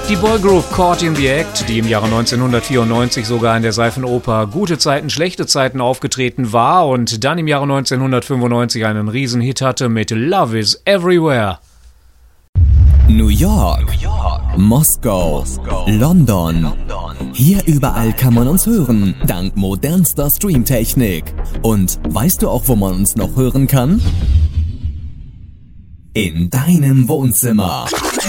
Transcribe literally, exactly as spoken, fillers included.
Die Boygroup Caught in the Act, die im Jahre neunzehnhundertvierundneunzig sogar in der Seifenoper Gute Zeiten, schlechte Zeiten aufgetreten war und dann im Jahre neunzehnhundertfünfundneunzig einen Riesenhit hatte mit Love is Everywhere. New York, New York. Moskau, Moskau. London. London. Hier überall kann man uns hören, dank modernster Streamtechnik. Und weißt du auch, wo man uns noch hören kann? In deinem Wohnzimmer.